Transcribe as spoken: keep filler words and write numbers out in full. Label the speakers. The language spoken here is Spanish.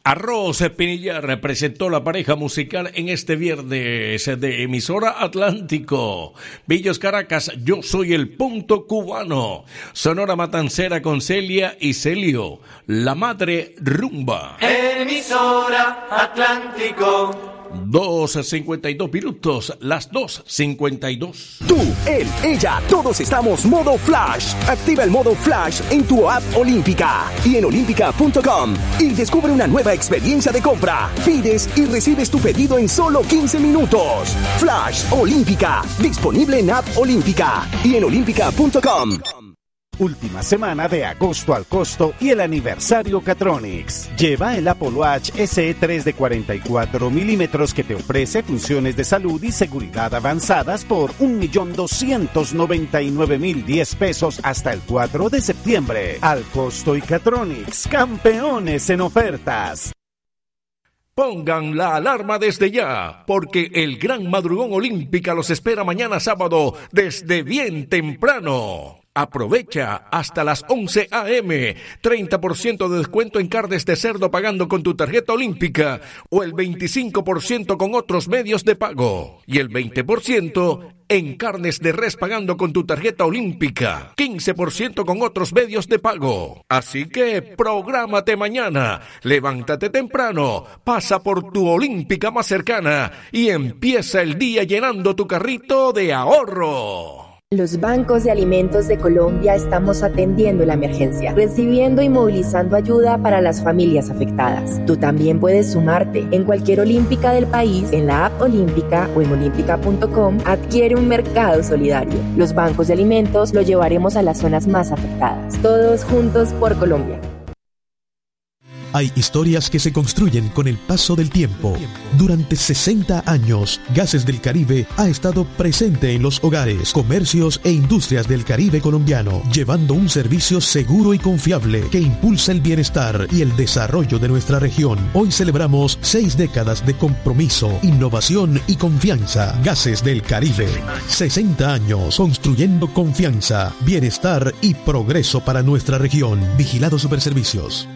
Speaker 1: Arroz Pinilla representó la pareja musical en este viernes de emisora Atlántico. Villos Caracas, Yo Soy el Punto Cubano. Sonora Matancera con Celia y Celio, La Madre Rumba.
Speaker 2: Emisora Atlántico.
Speaker 1: dos cincuenta y dos minutos, las dos cincuenta y dos.
Speaker 3: Tú, él, ella, todos estamos modo Flash. Activa el modo Flash en tu app Olímpica y en olímpica punto com y descubre una nueva experiencia de compra. Pides y recibes tu pedido en solo quince minutos. Flash Olímpica, disponible en app Olímpica y en olímpica punto com.
Speaker 4: Última semana de agosto al costo y el aniversario Catronics. Lleva el Apple Watch S E tres de cuarenta y cuatro milímetros que te ofrece funciones de salud y seguridad avanzadas por un millón doscientos noventa y nueve mil diez pesos hasta el cuatro de septiembre. Al costo y Catronics, campeones en ofertas.
Speaker 1: Pongan la alarma desde ya, porque el Gran Madrugón Olímpica los espera mañana sábado desde bien temprano. Aprovecha hasta las once a eme, treinta por ciento de descuento en carnes de cerdo pagando con tu tarjeta olímpica o el veinticinco por ciento con otros medios de pago y el veinte por ciento en carnes de res pagando con tu tarjeta olímpica, quince por ciento con otros medios de pago. Así que prográmate mañana, levántate temprano, pasa por tu olímpica más cercana y empieza el día llenando tu carrito de ahorro.
Speaker 5: Los bancos de alimentos de Colombia estamos atendiendo la emergencia, recibiendo y movilizando ayuda para las familias afectadas. Tú también puedes sumarte. En cualquier olímpica del país, en la app Olímpica o en olímpica punto com, adquiere un mercado solidario. Los bancos de alimentos lo llevaremos a las zonas más afectadas. Todos juntos por Colombia.
Speaker 6: Hay historias que se construyen con el paso del tiempo. Durante sesenta años, Gases del Caribe ha estado presente en los hogares, comercios e industrias del Caribe colombiano, llevando un servicio seguro y confiable que impulsa el bienestar y el desarrollo de nuestra región. Hoy celebramos seis décadas de compromiso, innovación y confianza. Gases del Caribe. sesenta años construyendo confianza, bienestar y progreso para nuestra región. Vigilado Superservicios.